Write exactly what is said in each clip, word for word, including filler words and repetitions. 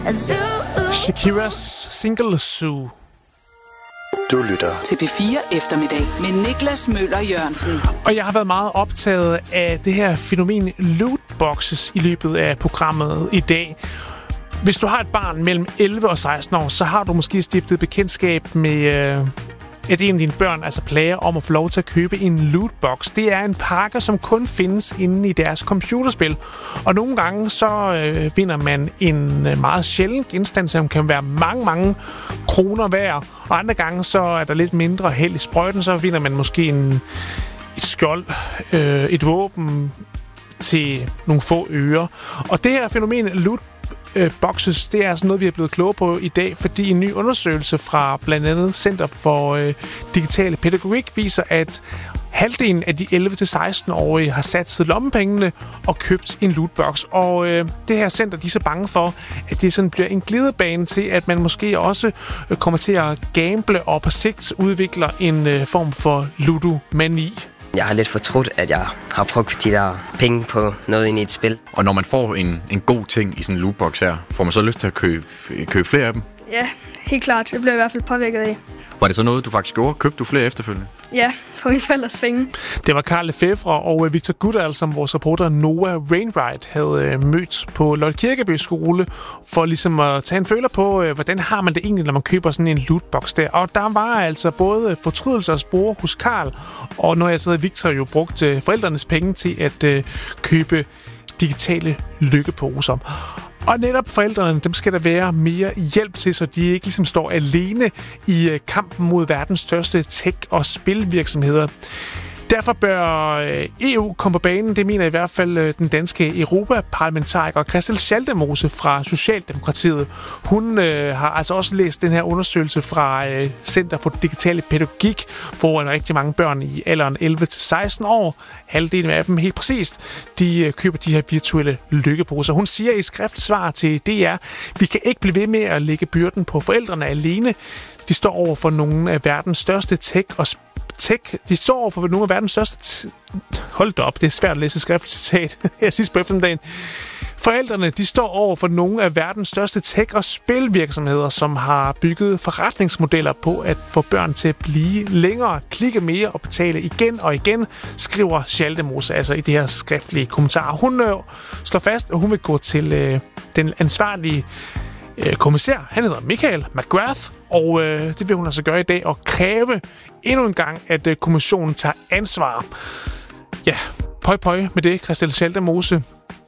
Shakiras single Zoo. Du lytter til P fire Eftermiddag med Niklas Møller Jørgensen. Og jeg har været meget optaget af det her fænomen lootboxes i løbet af programmet i dag. Hvis du har et barn mellem elleve og seksten år, så har du måske stiftet bekendtskab med, øh, at en af dine børn altså plager om at få lov til at købe en lootbox. Det er en pakke, som kun findes inde i deres computerspil. Og nogle gange så øh, vinder man en meget sjælden genstand, som kan være mange, mange kroner værd. Og andre gange så er der lidt mindre held i sprøjten, så vinder man måske en, et skjold, øh, et våben til nogle få øre. Og det her fænomen loot boxes, det er altså noget, vi er blevet kloge på i dag, fordi en ny undersøgelse fra blandt andet Center for øh, Digitale Pædagogik viser, at halvdelen af de elleve til seksten-årige har satset lommepengene og købt en lootbox. Og øh, det her center, de er så bange for, at det sådan bliver en glidebane til, at man måske også øh, kommer til at gamble og på sigt udvikler en øh, form for ludomani. Jeg har lidt fortrudt, at jeg har brugt de der penge på noget ind i et spil. Og når man får en, en god ting i sådan en lootbox her, får man så lyst til at købe, købe flere af dem? Ja, helt klart. Det blev jeg i hvert fald påvirket af. Var det så noget, du faktisk gjorde? Købte du flere efterfølgende? Ja, på mine forældres penge. Det var Karl Lefebvre og Victor Goodall, som vores reporter Noah Wainwright havde mødt på Lotte Kirkeby skole, for ligesom at tage en føler på, hvordan har man det egentlig, når man køber sådan en lootbox der. Og der var altså både fortrydelse og spore hos Karl, og når jeg så havde Victor jo brugt forældrenes penge til at købe digitale lykkeposer. Og netop forældrene, dem skal der være mere hjælp til, så de ikke ligesom står alene i kampen mod verdens største tech- og spilvirksomheder. Derfor bør E U komme på banen, det mener i hvert fald den danske europaparlamentariker Christel Schaldemose fra Socialdemokratiet. Hun øh, har altså også læst den her undersøgelse fra øh, Center for Digitale Pædagogik, hvor rigtig mange børn i alderen elleve til seksten år, halvdelen af dem helt præcist, de øh, køber de her virtuelle lykkeposer. Hun siger i skriftligt svar til D R, vi kan ikke blive ved med at lægge byrden på forældrene alene. De står over for nogle af verdens største tech- og tech. De står over for nogle af verdens største... T- Hold da op, det er svært at læse et skriftligt citat her sidst på eftermiddagen. Forældrene, de står over for nogle af verdens største tech- og spilvirksomheder, som har bygget forretningsmodeller på at få børn til at blive længere, klikke mere og betale igen og igen, skriver Schaldemose altså i det her skriftlige kommentar. Hun øh, slår fast, at hun vil gå til øh, den ansvarlige øh, kommissær. Han hedder Michael McGrath, og øh, det vil hun altså gøre i dag og kræve endnu en gang, at øh, kommissionen tager ansvar. Ja, pøj pøj med det, Christel Schaldemose.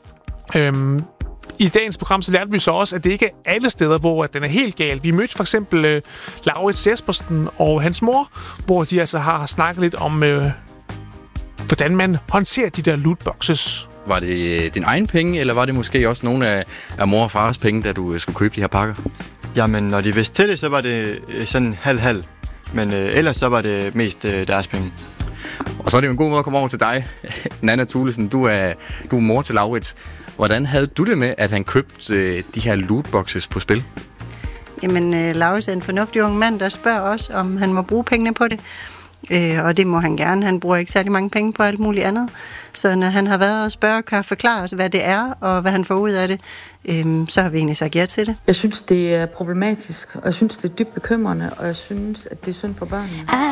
Øhm, I dagens program så lærte vi så også, at det ikke er alle steder, hvor at den er helt gal. Vi mødte for eksempel øh, Laurits Jespersen og hans mor, hvor de altså har snakket lidt om, øh, hvordan man håndterer de der lootboxes. Var det din egen penge, eller var det måske også nogle af, af mor og fars penge, da du skulle købe de her pakker? Jamen, når de vidste til det, så var det sådan halv-halv. Men øh, ellers så var det mest øh, deres penge. Og så er det jo en god måde at komme over til dig, Nanna Thulesen. Du er, du er mor til Laurits. Hvordan havde du det med, at han købte øh, de her lootboxes på spil? Jamen, øh, Laurits er en fornuftig ung mand, der spørger os, om han må bruge pengene på det. Øh, og det må han gerne. Han bruger ikke særlig mange penge på alt muligt andet. Så når han har været og spørge, kan forklare os, hvad det er, og hvad han får ud af det, øh, så har vi egentlig sagt ja til det. Jeg synes, det er problematisk, og jeg synes, det er dybt bekymrende, og jeg synes, at det er synd for børnene.